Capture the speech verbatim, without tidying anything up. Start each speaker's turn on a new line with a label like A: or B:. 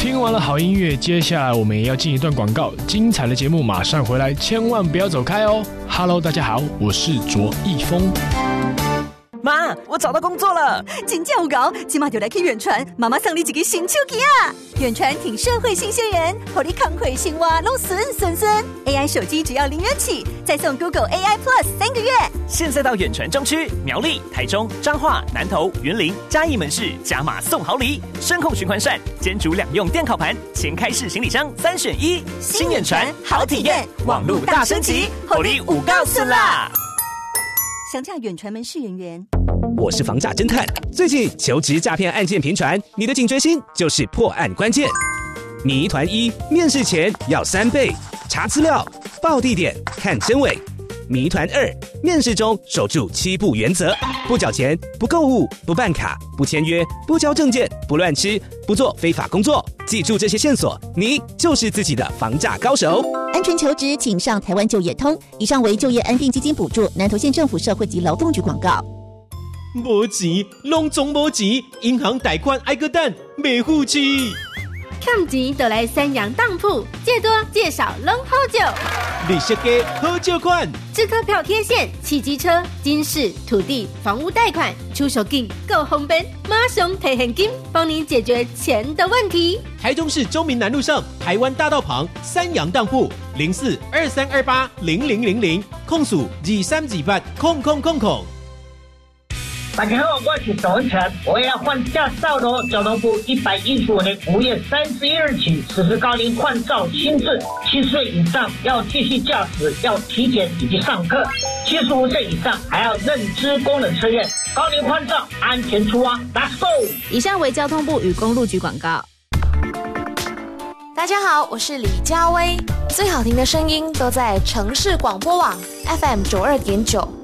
A: 听完了好音乐，接下来我们也要进一段广告，精彩的节目马上回来，千万不要走开哦。Hello， 大家好，我是卓一峰。
B: 妈，我找到工作了！
C: 真正有搞，今晚就来去远传，妈妈送你一个新手机啊！远传挺社会新鲜人，和你康回新蛙拢顺顺顺。A I 手机只要零元起，再送 Google A I Plus 三个月。
B: 现在到远传中区、苗栗、台中、彰化、南投、云林、嘉义门市加码送好礼，声控循环扇、煎煮两用电烤盘、前开式行李箱三选一。新远传好体验，网路大升级，火力五告诉啦！
C: 详洽远传门市人员。
D: 我是防诈侦探，最近求职诈骗案件频传，你的警觉心就是破案关键。谜团一，面试前要三倍：查资料、报地点、看真伪。谜团二，面试中守住七不原则：不缴钱、不购物、不办卡、不签约、不交证件、不乱吃、不做非法工作。记住这些线索，你就是自己的防诈高手。
E: 安全求职，请上台湾就业通。以上为就业安定基金补助，南投县政府社会及劳动局广告。
F: 没钱，拢总没钱，银行贷款挨个等，没付起。
G: 欠钱就来三阳当铺，借多借少拢好借。
F: 利息低，好借款。
G: 支科票贴现，汽机车、金饰、土地、房屋贷款，出手金够方便，马上提现金，帮您解决钱的问题。
F: 台中市中民南路上台湾大道旁三阳当铺零四二三二八零零零零，控诉二三二八空空空空。
H: 大家好，我是周文成，我要换驾照喽！交通部一百一十五年五月三十一日起实施高龄换照新制，七岁以上要继续驾驶，要体检以及上课；七十五岁以上还要认知功能测验。高龄换照，安全出发 ，Let's go！
I: 以上为交通部与公路局广告。
J: 大家好，我是李佳薇，最好听的声音都在城市广播网 F M 九二点九。